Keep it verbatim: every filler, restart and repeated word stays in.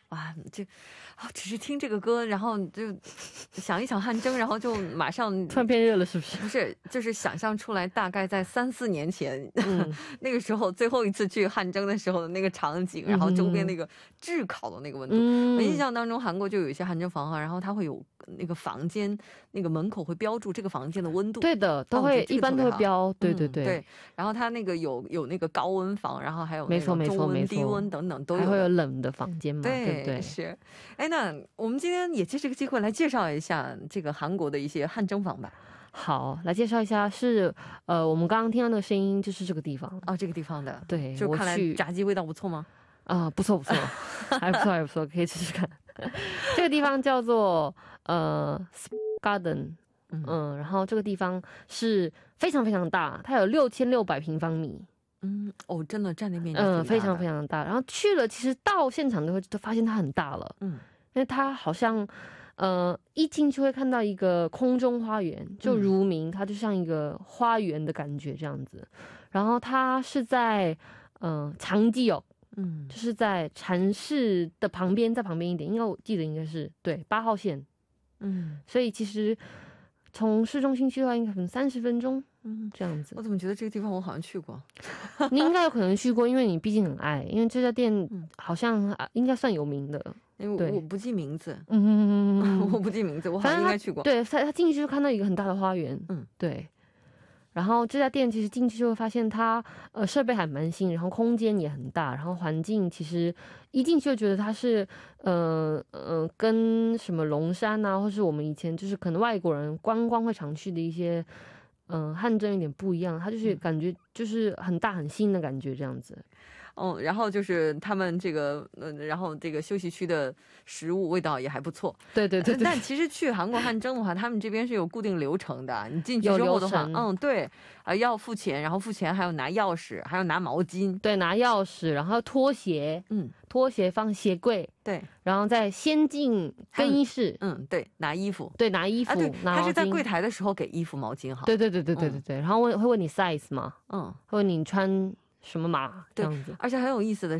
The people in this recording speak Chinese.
哇，这啊，只是听这个歌，然后就想一想汗蒸，然后就马上突然变热了，是不是？ 不是，就是想象出来，大概在三四年前，嗯、那个时候最后一次去汗蒸的时候的那个场景，然后周边那个炙烤的那个温度。嗯、我印象当中，韩国就有一些汗蒸房啊，然后它会有那个房间那个门口会标注这个房间的温度。 对的，都会、哦、一般都会标，对对对、嗯、 对。然后它那个有有那个高温房，然后还有那种中温、低温等等都有， 还会有冷的房间嘛， 对， 对不对？ 是。哎，那我们今天也借这个机会来介绍一下这个韩国的一些汗蒸房吧。 好，来介绍一下，是呃，我们刚刚听到那个声音就是这个地方哦，这个地方的， 对， 就看来炸鸡味道不错吗？ 啊、呃，不错不错，还不错还不错，可以试试看。这个地方叫做呃 Garden， 嗯, 嗯，然后这个地方是非常非常大，它有六千六百平方米。 嗯，哦，真的占地面积嗯、呃，非常非常大。然后去了，其实到现场就会就发现它很大了，嗯，因为它好像。呃，一进去会看到一个空中花园，就如名，它就像一个花园的感觉这样子。然后它是在呃长基哦，嗯，就是在禅市的旁边，在旁边一点，应该我记得应该是对八号线，嗯，所以其实从市中心去的话，应该可能三十分钟，嗯，这样子。 我怎么觉得这个地方我好像去过？ 你应该有可能去过，因为你毕竟很爱，因为这家店好像应该算有名的。 因为我不记名字， 嗯嗯我不记名字，我好像应该去过。 对，他他进去就看到一个很大的花园，嗯，对。然后这家店其实进去就会发现它呃设备还蛮新，然后空间也很大，然后环境其实一进去就觉得它是呃呃跟什么龙山啊，或是我们以前就是可能外国人观光会常去的一些嗯、呃、汗蒸有点不一样，它就是感觉就是很大很新的感觉这样子。 嗯，然后就是他们这个，嗯，然后这个休息区的食物味道也还不错。 对对 对, 对。 但其实去韩国汗蒸的话，他们这边是有固定流程的。你进去之后的话，嗯，对，啊，要付钱，然后付钱还要拿钥匙，还要拿毛巾。 对，拿钥匙，然后拖鞋，嗯，拖鞋放鞋柜， 对， 然后再先进更衣室， 嗯，对，拿衣服， 对，拿衣服，啊、对， 他是在柜台的时候给衣服、毛巾，好。 对对对对对对对，嗯、然后问会问你 size 嘛， 嗯， 会问你穿什么码这样子， 而且很有意思的。